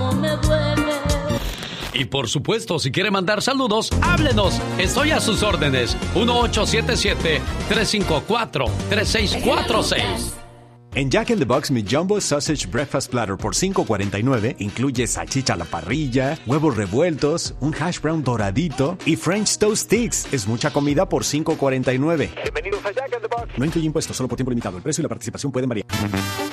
cómo me duele. Y por supuesto, si quiere mandar saludos, háblenos. Estoy a sus órdenes. 1877-354-3646. En Jack in the Box, mi Jumbo Sausage Breakfast Platter por $5.49 incluye salchicha a la parrilla, huevos revueltos, un hash brown doradito y French Toast Sticks. Es mucha comida por $5.49. Bienvenidos a Jack in the Box. No incluye impuestos, solo por tiempo limitado. El precio y la participación pueden variar.